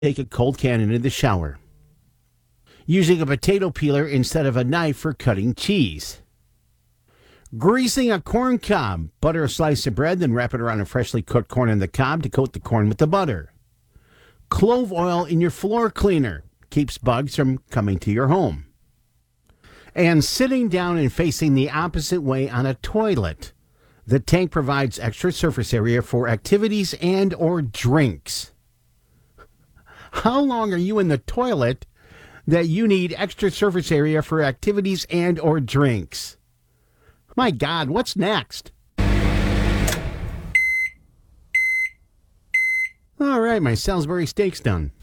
Take a cold can into the shower. Using a potato peeler instead of a knife for cutting cheese. Greasing a corn cob. Butter a slice of bread, then wrap it around a freshly cooked corn in the cob to coat the corn with the butter. Clove oil in your floor cleaner. Keeps bugs from coming to your home. And sitting down and facing the opposite way on a toilet. The tank provides extra surface area for activities and or drinks. How long are you in the toilet that you need extra surface area for activities and or drinks? My God, what's next? All right, my Salisbury steak's done.